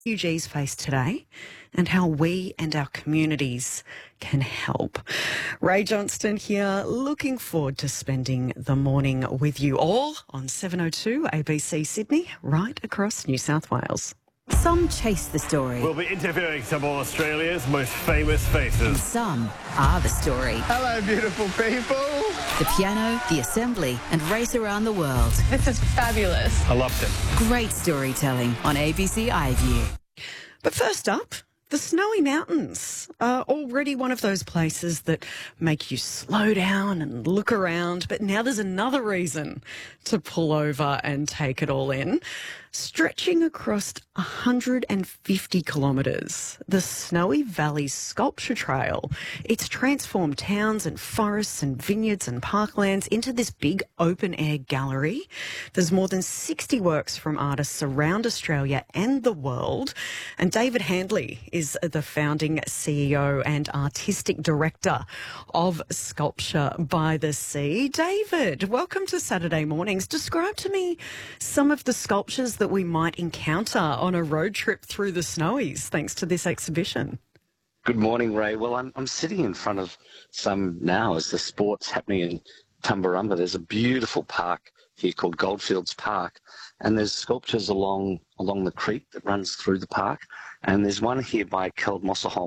refugees face today and how we and our communities can help. Ray Johnston here, looking forward to spending the morning with you all on 702 ABC Sydney, right across New South Wales. Some chase the story. We'll be interviewing some of Australia's most famous faces. And some are the story. Hello, beautiful people. The piano, the assembly, and race around the world. This is fabulous. I loved it. Great storytelling on ABC iView. But first up, the Snowy Mountains are already one of those places that make you slow down and look around, but now there's another reason to pull over and take it all in. Stretching across 150 kilometres, the Snowy Valley Sculpture Trail. It's transformed towns and forests and vineyards and parklands into this big open-air gallery. There's more than 60 works from artists around Australia and the world. And David Handley is the founding CEO and artistic director of Sculpture by the Sea. David, welcome to Saturday Mornings. Describe to me some of the sculptures that we might encounter on a road trip through the Snowies thanks to this exhibition. Good morning, Ray. Well, I'm sitting in front of some now as the sport's happening in Tumbarumba. There's a beautiful park here called Goldfields Park, and there's sculptures along the creek that runs through the park, and there's one here by Keld Mosselholm